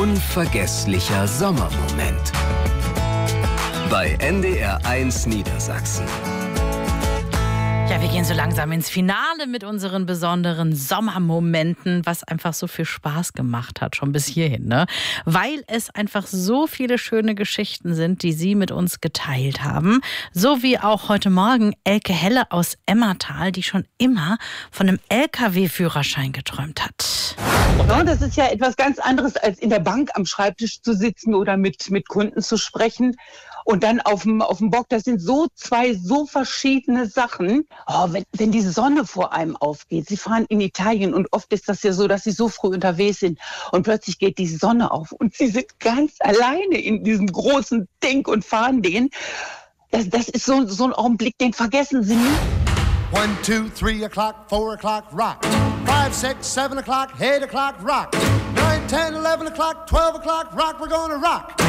unvergesslicher Sommermoment. Bei NDR1 Niedersachsen. Ja, wir gehen so langsam ins Finale mit unseren besonderen Sommermomenten, was einfach so viel Spaß gemacht hat, schon bis hierhin, ne? Weil es einfach so viele schöne Geschichten sind, die Sie mit uns geteilt haben. So wie auch heute Morgen Elke Helle aus Emmertal, die schon immer von einem LKW-Führerschein geträumt hat. Ja, das ist ja etwas ganz anderes, als in der Bank am Schreibtisch zu sitzen oder mit Kunden zu sprechen. Und dann auf dem Bock, das sind zwei so verschiedene Sachen. Oh, wenn die Sonne vor einem aufgeht, Sie fahren in Italien und oft ist das ja so, dass Sie so früh unterwegs sind und plötzlich geht die Sonne auf und Sie sind ganz alleine in diesem großen Ding und fahren den. Das ist so ein Augenblick, den vergessen Sie nie. 1, 2, 3 o'clock, 4 o'clock, rock. 5, 6, 7 o'clock, 8 o'clock, rock. 9, 10, 11 o'clock, 12 o'clock, rock, we're gonna rock.